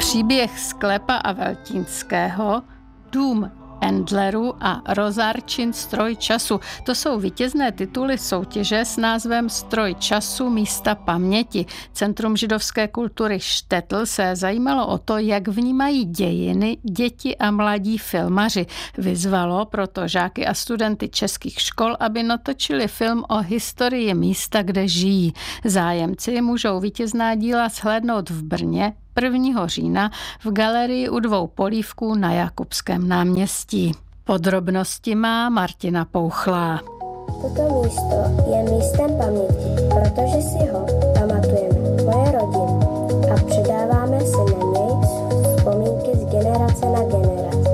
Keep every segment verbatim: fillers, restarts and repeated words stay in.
Příběh Sklepa a Veltínského, Dům Endlerů a Rozárčin Stroj času. To jsou vítězné tituly soutěže s názvem Stroj času místa paměti. Centrum židovské kultury Štetl se zajímalo o to, jak vnímají dějiny děti a mladí filmaři. Vyzvalo proto žáky a studenty českých škol, aby natočili film o historii místa, kde žijí. Zájemci můžou vítězná díla shlédnout v Brně prvního října v galerii u dvou polívků na Jakubském náměstí. Podrobnosti má Martina Pouchlá. Toto místo je místem paměti, protože si ho pamatujeme, moje rodina, a předáváme si na něj vzpomínky z generace na generaci.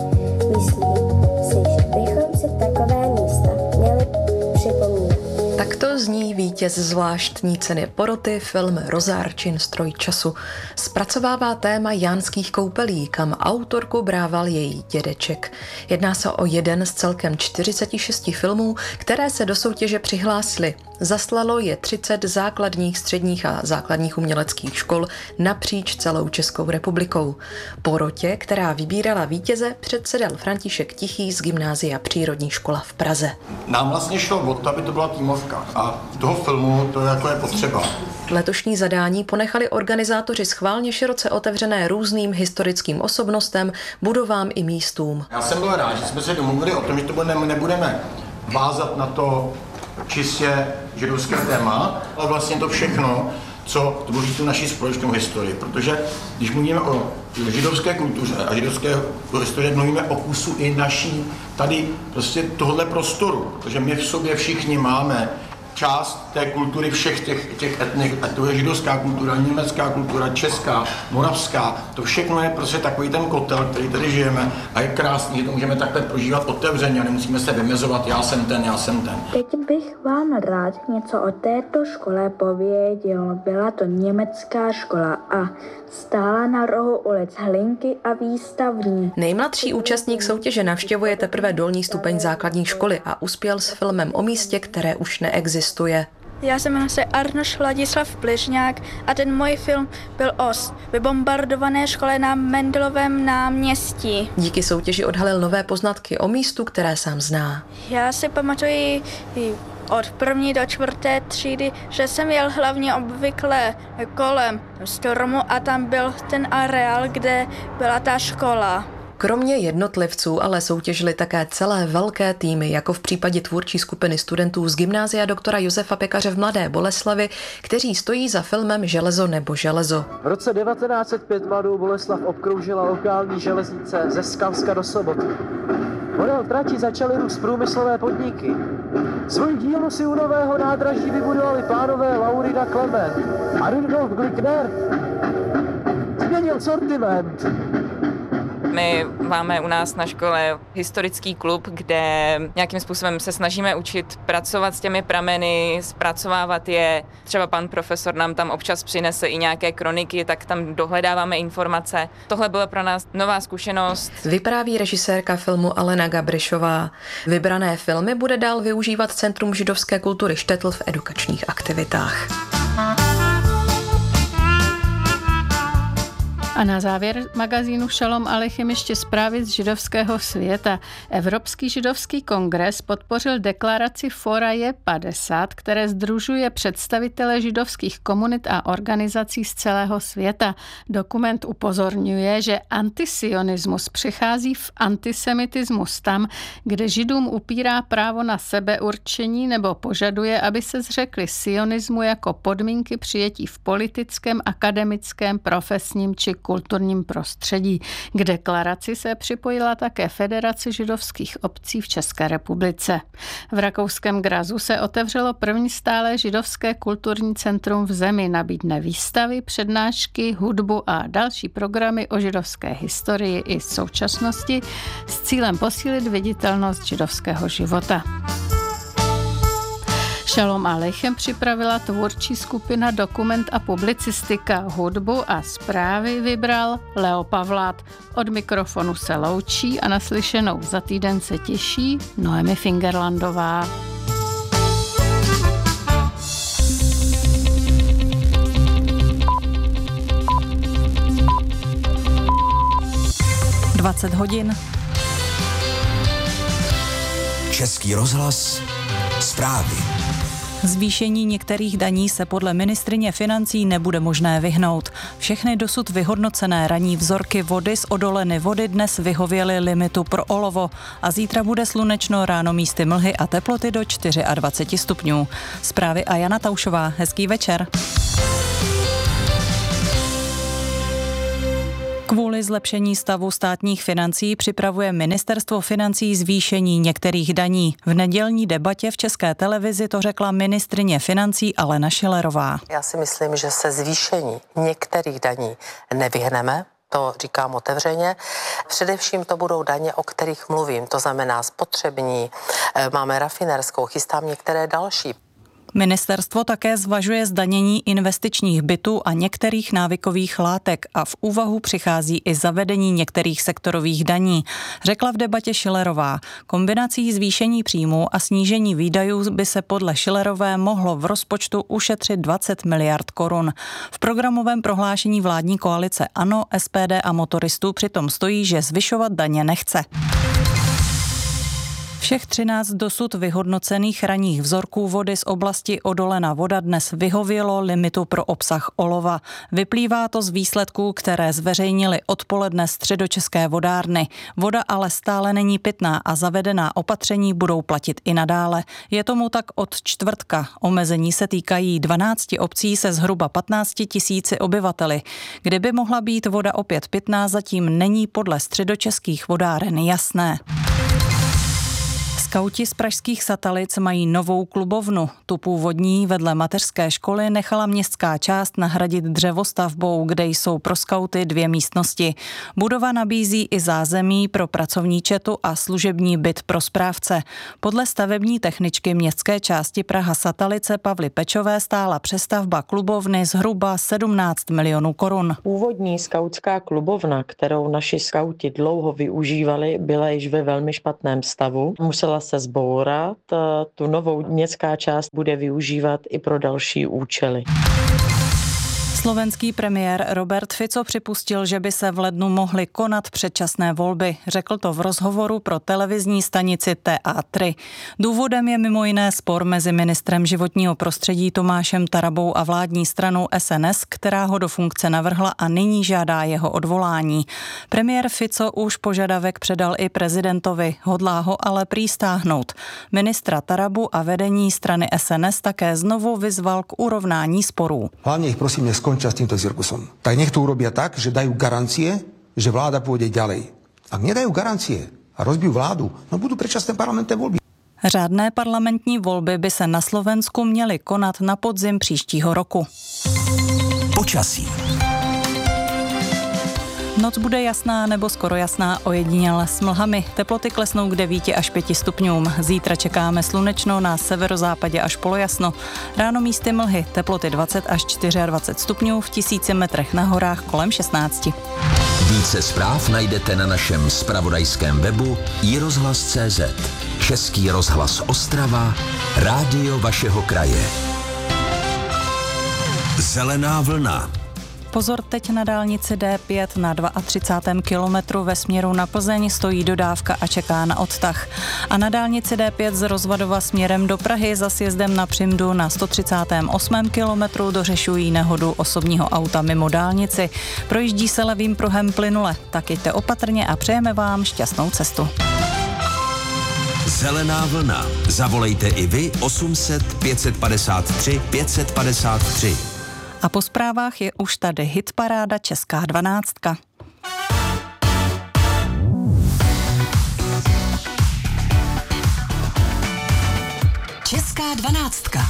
Myslím si, že bychom si takové místa měli připomínat. Takto zní vítěz zvláštní ceny poroty, film Rozárčin Stroj času. Zpracovává téma Jánských koupelí, kam autorku brával její dědeček. Jedná se o jeden z celkem čtyřiceti šesti filmů, které se do soutěže přihlásily. Zaslalo je třicet základních, středních a základních uměleckých škol napříč celou Českou republikou. Porotě, která vybírala vítěze, předsedal František Tichý z Gymnázia Přírodní škola v Praze. Nám vlastně šlo o to, aby to byla týmovka a toho filmu to jako je potřeba. Letošní zadání ponechali organizátoři schválně široce otevřené různým historickým osobnostem, budovám i místům. Já jsem byl rád, že jsme se domluvili o tom, že to nebudeme vázat na to čistě židovské téma, ale vlastně to všechno, co tvoří tu naši společnou historii. Protože když mluvíme o židovské kultuře a židovské historii, mluvíme o kusu i naší tady prostě tohle prostoru, protože my v sobě všichni máme část té kultury všech těch, těch etnik, a to je židovská kultura, německá kultura, česká, moravská, to všechno je prostě takový ten kotel, který tady žijeme a je krásný, že to můžeme takhle prožívat otevřeně a nemusíme se vymezovat, já jsem ten, já jsem ten. Teď bych vám rád něco o této škole pověděl. Byla to německá škola a stála na rohu ulic Hlinky a Výstavní. Nejmladší účastník soutěže navštěvuje teprve dolní stupeň základní školy a uspěl s filmem o místě, které už neexistuje. Já se jmenuji Arnoš Ladislav Pližňák a ten můj film byl o vybombardované škole na Mendelovém náměstí. Díky soutěži odhalil nové poznatky o místu, které sám zná. Já si pamatuji od první do čtvrté třídy, že jsem jel hlavně obvykle kolem stromu a tam byl ten areál, kde byla ta škola. Kromě jednotlivců ale soutěžili také celé velké týmy, jako v případě tvůrčí skupiny studentů z Gymnázia doktora Josefa Pekaře v Mladé Boleslavi, kteří stojí za filmem Železo nebo železo. V roce devatenáct set pět Mladou Boleslav obkroužila lokální železnice ze Skalska do Soboty. Podél trati začaly růst průmyslové podniky. Svoji dílnu si u nového nádraží vybudovali pánové Laurida Klement a Rudolf Glickner. Změnil sortiment. My máme u nás na škole historický klub, kde nějakým způsobem se snažíme učit pracovat s těmi prameny, zpracovávat je. Třeba pan profesor nám tam občas přinese i nějaké kroniky, tak tam dohledáváme informace. Tohle byla pro nás nová zkušenost. Vypráví režisérka filmu Alena Gabrišová. Vybrané filmy bude dál využívat Centrum židovské kultury Štetl v edukačních aktivitách. A na závěr magazínu Šalom Alechem ještě zprávy z židovského světa. Evropský židovský kongres podpořil deklaraci Fora je padesát, které sdružuje představitele židovských komunit a organizací z celého světa. Dokument upozorňuje, že antisionismus přechází v antisemitismus tam, kde židům upírá právo na sebeurčení nebo požaduje, aby se zřekli sionismu jako podmínky přijetí v politickém, akademickém, profesním či kulturním prostředí. K deklaraci se připojila také Federace židovských obcí v České republice. V rakouském Grazu se otevřelo první stálé židovské kulturní centrum v zemi. Nabídne výstavy, přednášky, hudbu a další programy o židovské historii i současnosti s cílem posílit viditelnost židovského života. Šalom Alechem připravila tvůrčí skupina Dokument a publicistika. Hudbu a zprávy vybral Leo Pavlát. Od mikrofonu se loučí a naslyšenou za týden se těší Noemi Fingerlandová. dvacet hodin. Český rozhlas, zprávy. Zvýšení některých daní se podle ministryně financí nebude možné vyhnout. Všechny dosud vyhodnocené ranní vzorky vody z odoleny vody dnes vyhověly limitu pro olovo a zítra bude slunečno, ráno místy mlhy a teploty do dvacet čtyři stupňů. Zprávy a Jana Taušová. Hezký večer. Kvůli zlepšení stavu státních financí připravuje Ministerstvo financí zvýšení některých daní. V nedělní debatě v České televizi to řekla ministryně financí Alena Schillerová. Já si myslím, že se zvýšení některých daní nevyhneme. To říkám otevřeně. Především to budou daně, o kterých mluvím, to znamená spotřební, máme rafinérskou, chystám některé další. Ministerstvo také zvažuje zdanění investičních bytů a některých návykových látek a v úvahu přichází i zavedení některých sektorových daní, řekla v debatě Schillerová. Kombinací zvýšení příjmů a snížení výdajů by se podle Schillerové mohlo v rozpočtu ušetřit dvacet miliard korun. V programovém prohlášení vládní koalice ANO, S P D a motoristů přitom stojí, že zvyšovat daně nechce. Všech třináct dosud vyhodnocených ranních vzorků vody z oblasti Odolena voda dnes vyhovělo limitu pro obsah olova. Vyplývá to z výsledků, které zveřejnili odpoledne středočeské vodárny. Voda ale stále není pitná a zavedená opatření budou platit i nadále. Je tomu tak od čtvrtka. Omezení se týkají dvanácti obcí se zhruba patnácti tisíci obyvateli. Kdyby mohla být voda opět pitná, zatím není podle středočeských vodáren jasné. Skauti z pražských Satalic mají novou klubovnu. Tu původní vedle mateřské školy nechala městská část nahradit dřevostavbou, kde jsou pro skauty dvě místnosti. Budova nabízí i zázemí pro pracovní četu a služební byt pro správce. Podle stavební techničky městské části Praha Satalice Pavly Pečové stála přestavba klubovny zhruba sedmnáct milionů korun. Původní skautská klubovna, kterou naši skauti dlouho využívali, byla již ve velmi špatném stavu. Musela se zbourat, tu novou městská část bude využívat i pro další účely. Slovenský premiér Robert Fico připustil, že by se v lednu mohly konat předčasné volby. Řekl to v rozhovoru pro televizní stanici T A tři. Důvodem je mimo jiné spor mezi ministrem životního prostředí Tomášem Tarabou a vládní stranou S N S, která ho do funkce navrhla a nyní žádá jeho odvolání. Premiér Fico už požadavek předal i prezidentovi, hodlá ho ale prý stáhnout. Ministra Tarabu a vedení strany S N S také znovu vyzval k urovnání sporů. Hlavně ich prosím neskončia s týmto cirkusom. Tak nech to urobia tak, že dajú garancie, že vláda pôjde ďalej. Ak nedajú garancie a rozbijú vládu, no budú predčasné parlamentné voľby. Řádné parlamentní volby by se na Slovensku měly konat na podzim příštího roku. Počasí. Noc bude jasná nebo skoro jasná, ojediněle s mlhami. Teploty klesnou k devíti až pěti stupňům. Zítra čekáme slunečno, na severozápadě až polojasno. Ráno místy mlhy, teploty dvacet až dvacet čtyři stupňů, v tisíci metrech na horách kolem šestnácti. Více zpráv najdete na našem zpravodajském webu i rozhlas tečka cé zet. Český rozhlas Ostrava, rádio vašeho kraje. Zelená vlna. Pozor teď na dálnici D pět na třicátém druhém kilometru ve směru na Plzeň stojí dodávka a čeká na odtah. A na dálnici D pět z Rozvadova směrem do Prahy za sjezdem na Přimdu na sto třicátém osmém kilometru dořešují nehodu osobního auta mimo dálnici. Projíždí se levým pruhem plynule, tak jeďte opatrně a přejeme vám šťastnou cestu. Zelená vlna. Zavolejte i vy osm set pět set padesát tři pět set padesát tři. A po zprávách je už tady hitparáda Česká dvanáctka. Česká dvanáctka.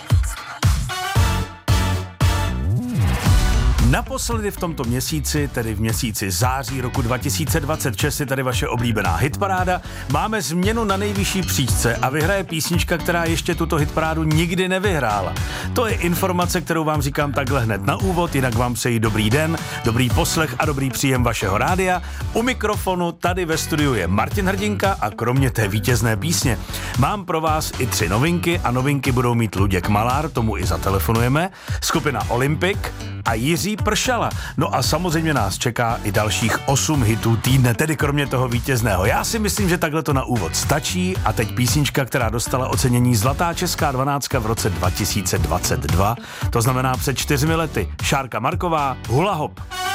Naposledy v tomto měsíci, tedy v měsíci září roku dva tisíce dvacet šest, je tady vaše oblíbená hitparáda. Máme změnu na nejvyšší příčce a vyhraje písnička, která ještě tuto hitparádu nikdy nevyhrála. To je informace, kterou vám říkám takhle hned na úvod, jinak vám přeji dobrý den, dobrý poslech a dobrý příjem vašeho rádia. U mikrofonu tady ve studiu je Martin Hrdinka a kromě té vítězné písně mám pro vás i tři novinky a novinky budou mít Luděk Malár, tomu i zatelefonujeme, skupina Olympic, a Jiří Pršala. No a samozřejmě nás čeká i dalších osm hitů týdne, tedy kromě toho vítězného. Já si myslím, že takhle to na úvod stačí a teď písnička, která dostala ocenění Zlatá česká dvanáctka v roce dva tisíce dvacet dva, to znamená před čtyřmi lety. Šárka Marková, Hula Hop.